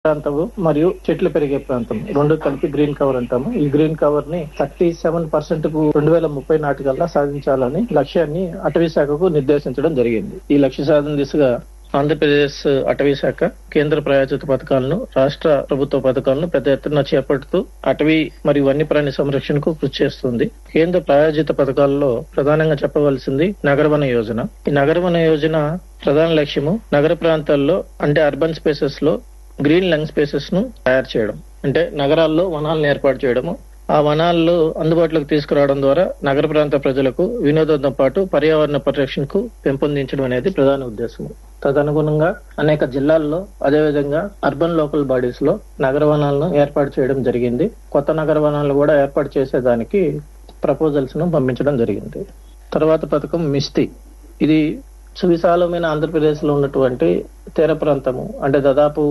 ప్రాంతము మరియు చెట్లు పెరిగే ప్రాంతం రెండు కలిపి గ్రీన్ కవర్ అంటాము. ఈ గ్రీన్ కవర్ ని 37% కు 2030 నాటికల్లా సాధించాలని లక్ష్యాన్ని అటవీ శాఖకు నిర్దేశించడం జరిగింది. ఈ లక్ష్య సాధన దిశగా ఆంధ్రప్రదేశ్ అటవీ శాఖ కేంద్ర ప్రాయోజిత పథకాలను, రాష్ట్ర ప్రభుత్వ పథకాలను పెద్ద ఎత్తున చేపడుతూ అటవీ మరియు వన్యప్రాణి సంరక్షణకు కృషి చేస్తుంది. కేంద్ర ప్రాయోజిత పథకాల్లో ప్రధానంగా చెప్పవలసింది నగరవన యోజన. ఈ నగరవన యోజన ప్రధాన లక్ష్యము నగర ప్రాంతాల్లో అంటే అర్బన్ స్పేసెస్ లో గ్రీన్ లంగ్ స్పేసెస్ ను తయారు చేయడం, అంటే నగరాల్లో వనాలను ఏర్పాటు చేయడము. ఆ వనాల్లో అందుబాటులోకి తీసుకురావడం ద్వారా నగర ప్రాంత ప్రజలకు వినోదంతో పాటు పర్యావరణ పరిరక్షణకు పెంపొందించడం అనేది ప్రధాన ఉద్దేశం. తదనుగుణంగా అనేక జిల్లాల్లో అదేవిధంగా అర్బన్ లోకల్ బాడీస్ లో నగర వనాలను ఏర్పాటు చేయడం జరిగింది. కొత్త నగర వనాలను కూడా ఏర్పాటు చేసేదానికి ప్రపోజల్స్ ను పంపించడం జరిగింది. తర్వాత పథకం మిస్తి. ఇది సువిశాలమైన ఆంధ్రప్రదేశ్ లో ఉన్నటువంటి తీర ప్రాంతము, అంటే దాదాపు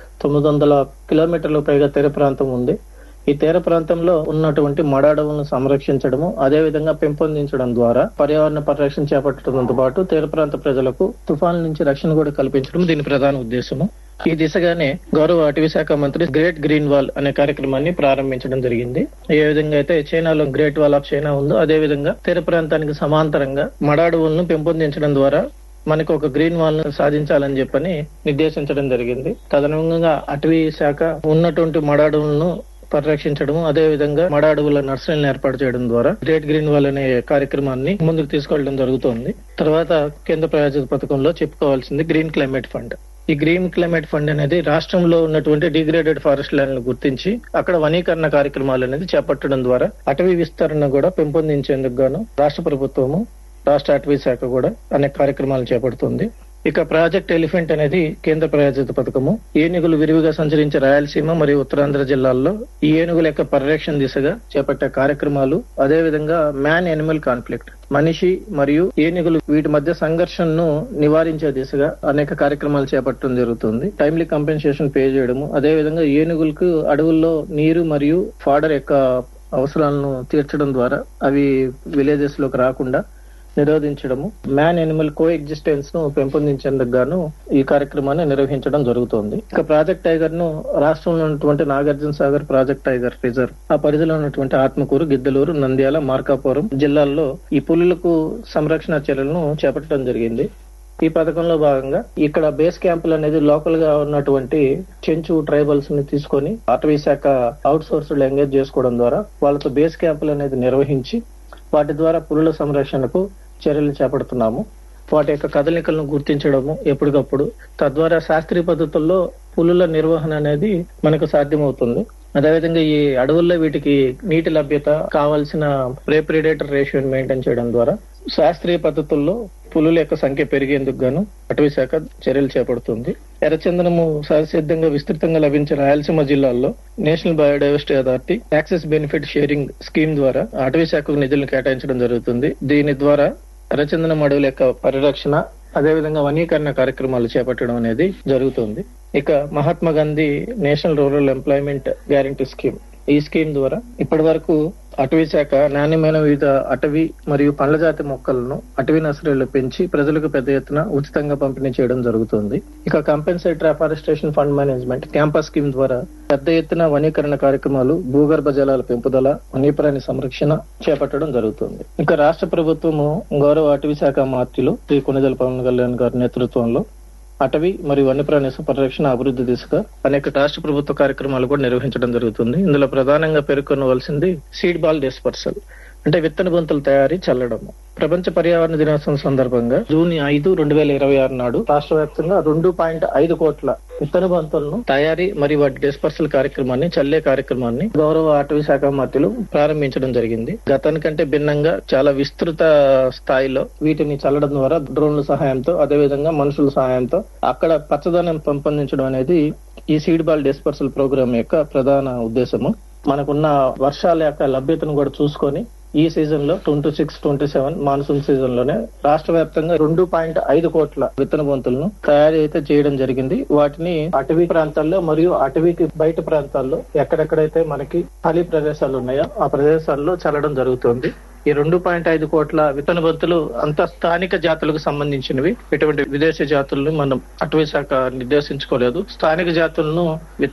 900 కిలోమీటర్లకు పైగా తీర ప్రాంతం ఉంది. ఈ తీర ప్రాంతంలో ఉన్నటువంటి మడాడవులను సంరక్షించడము, అదేవిధంగా పెంపొందించడం ద్వారా పర్యావరణ పరిరక్షణ చేపట్టడంతో పాటు తీర ప్రాంత ప్రజలకు తుఫాన్ల నుంచి రక్షణ కూడా కల్పించడం దీని ప్రధాన ఉద్దేశము. ఈ దిశగానే గౌరవ అటవీ శాఖ మంత్రి గ్రేట్ గ్రీన్ వాల్ అనే కార్యక్రమాన్ని ప్రారంభించడం జరిగింది. ఏ విధంగా అయితే చైనాలో గ్రేట్ వాల్ ఆఫ్ చైనా ఉందో అదే విధంగా తీర ప్రాంతానికి సమాంతరంగా మడాడవులను పెంపొందించడం ద్వారా మనకు ఒక గ్రీన్ వాల్ ను సాధించాలని చెప్పని నిర్దేశించడం జరిగింది. తదనుగుణంగా అటవీ శాఖ ఉన్నటువంటి మడాడవులను పరిరక్షించడం, అదే విధంగా మడాడవుల నర్సరీలను ఏర్పాటు చేయడం ద్వారా గ్రేట్ గ్రీన్ వాల్ అనే కార్యక్రమాన్ని ముందుకు తీసుకెళ్లడం జరుగుతోంది. తర్వాత కేంద్ర ప్రాయోజిత పథకంలో చెప్పుకోవాల్సింది గ్రీన్ క్లైమేట్ ఫండ్. ఈ గ్రీన్ క్లైమేట్ ఫండ్ అనేది రాష్ట్రంలో ఉన్నటువంటి డిగ్రేడెడ్ ఫారెస్ట్ ల్యాండ్లను గుర్తించి అక్కడ వనీకరణ కార్యక్రమాలు అనేది చేపట్టడం ద్వారా అటవీ విస్తరణ కూడా పెంపొందించేందుకు గాను రాష్ట్ర ప్రభుత్వము, రాష్ట్ర అటవీ శాఖ కూడా అనేక కార్యక్రమాలు చేపడుతుంది. ఇక ప్రాజెక్ట్ ఎలిఫెంట్ అనేది కేంద్ర ప్రాయోజిత పథకము. ఏనుగులు విరివిగా సంచరించే రాయలసీమ మరియు ఉత్తరాంధ్ర జిల్లాల్లో ఈ ఏనుగుల యొక్క పరిరక్షణ దిశగా చేపట్టే కార్యక్రమాలు, అదే విధంగా మ్యాన్ ఎనిమల్ కాన్ఫ్లిక్ట్, మనిషి మరియు ఏనుగులు వీటి మధ్య సంఘర్షణను నివారించే దిశగా అనేక కార్యక్రమాలు చేపట్టడం జరుగుతుంది. టైమ్లీ కంపెన్సేషన్ పే చేయడము, అదే విధంగా ఏనుగులకు అడవుల్లో నీరు మరియు ఫాడర్ యొక్క అవసరాలను తీర్చడం ద్వారా అవి విలేజెస్ లోకి రాకుండా నిరోధించడము, మ్యాన్ ఎనిమల్ కో ఎగ్జిస్టెన్స్ ను పెంపొందించేందుకు గాను ఈ కార్యక్రమాన్ని నిర్వహించడం జరుగుతోంది. ఇక ప్రాజెక్ట్ టైగర్ ను రాష్ట్రంలో ఉన్నటువంటి Nagarjuna Sagar project tiger reserve, ఆ పరిధిలో ఉన్నటువంటి ఆత్మకూరు, గిద్దలూరు, నంద్యాల, మార్కాపురం జిల్లాల్లో ఈ పులులకు సంరక్షణ చర్యలను చేపట్టడం జరిగింది. ఈ పథకంలో భాగంగా ఇక్కడ బేస్ క్యాంపులు అనేది లోకల్ గా ఉన్నటువంటి చెంచు ట్రైబల్స్ ని తీసుకొని అటవీ శాఖ అవుట్ సోర్స్డ్ ఎంగేజ్ చేసుకోవడం ద్వారా వాళ్ళతో బేస్ క్యాంపులు అనేది నిర్వహించి వాటి ద్వారా పులుల సంరక్షణకు చర్యలు చేపడుతున్నాము. వాటి యొక్క కదలికలను గుర్తించడము ఎప్పటికప్పుడు, తద్వారా శాస్త్రీయ పద్ధతుల్లో పులుల నిర్వహణ అనేది మనకు సాధ్యమవుతుంది. అదేవిధంగా ఈ అడవుల్లో వీటికి నీటి లభ్యత, కావాల్సిన ప్రే ప్రిడేటర్ రేషియోని మెయింటైన్ చేయడం ద్వారా శాస్త్రీయ పద్ధతుల్లో పులుల యొక్క సంఖ్య పెరిగేందుకు గాను అటవీ శాఖ చర్యలు చేపడుతుంది. ఎర్రచందనము సహసిద్ధంగా విస్తృతంగా లభించే రాయలసీమ జిల్లాల్లో national biodiversity authority access benefit sharing scheme ద్వారా అటవీ శాఖకు నిధులను కేటాయించడం జరుగుతుంది. దీని ద్వారా ఎర్రచందనం అడవుల యొక్క పరిరక్షణ, అదేవిధంగా వనీకరణ కార్యక్రమాలు చేపట్టడం అనేది జరుగుతుంది. ఇక Mahatma Gandhi national rural employment guarantee scheme, ఈ స్కీమ్ ద్వారా ఇప్పటి వరకు అటవీ శాఖ నాణ్యమైన వివిధ అటవీ మరియు పండ్ల జాతి మొక్కలను అటవీ నర్సరీలు పెంచి ప్రజలకు పెద్ద ఎత్తున ఉచితంగా పంపిణీ చేయడం జరుగుతుంది. ఇక compensatory afforestation fund management campus scheme ద్వారా పెద్ద ఎత్తున వనీకరణ కార్యక్రమాలు, భూగర్భ జలాల పెంపుదల, వన్యప్రాణి సంరక్షణ చేపట్టడం జరుగుతుంది. ఇక రాష్ట్ర ప్రభుత్వము గౌరవ అటవీ శాఖ మంత్రులు శ్రీ కొణిదెల పవన్ కళ్యాణ్ గారి నేతృత్వంలో అటవీ మరియు వన్యప్రాణి పరిరక్షణ అభివృద్ధి దిశగా అనేక రాష్ట్ర ప్రభుత్వ కార్యక్రమాలు కూడా నిర్వహించడం జరుగుతుంది. ఇందులో ప్రధానంగా పేర్కొనవలసింది సీడ్ బాల్ డిస్పర్సల్, అంటే విత్తన బంతుల తయారీ చల్లడము. ప్రపంచ పర్యావరణ దినోత్సవం సందర్భంగా జూన్ 5, 2026 నాడు రాష్ట్ర వ్యాప్తంగా 2.5 కోట్ల విత్తన బంతులను తయారీ మరియు వాటి డిస్పర్సల్ కార్యక్రమాన్ని, చల్లే కార్యక్రమాన్ని గౌరవ అటవీ శాఖ మంత్రులు ప్రారంభించడం జరిగింది. గతానికంటే భిన్నంగా చాలా విస్తృత స్థాయిలో వీటిని చల్లడం ద్వారా డ్రోన్ల సహాయంతో, అదేవిధంగా మనుషుల సహాయంతో అక్కడ పచ్చదనం పెంపొందించడం అనేది ఈ సీడ్ బాల్ డిస్పర్సల్ ప్రోగ్రామ్ యొక్క ప్రధాన ఉద్దేశము. మనకున్న వర్షాల యొక్క లభ్యతను కూడా చూసుకొని ఈ సీజన్ లో 26-27 మాన్సూన్ సీజన్ లోనే రాష్ట్ర వ్యాప్తంగా 2.5 కోట్ల విత్తన బంతులను తయారీ అయితే చేయడం జరిగింది. వాటిని అటవీ ప్రాంతాల్లో మరియు అటవీకి బయట ప్రాంతాల్లో ఎక్కడెక్కడైతే మనకి ఖాళీ ప్రదేశాలు ఉన్నాయో ఆ ప్రదేశాల్లో చల్లడం జరుగుతుంది. ఈ 2.5 కోట్ల విత్తన బంతులు అంత స్థానిక జాతులకు సంబంధించినవి. ఇటువంటి విదేశీ జాతులను మనం అటవీ శాఖ నిర్దేశించుకోలేదు. స్థానిక జాతులను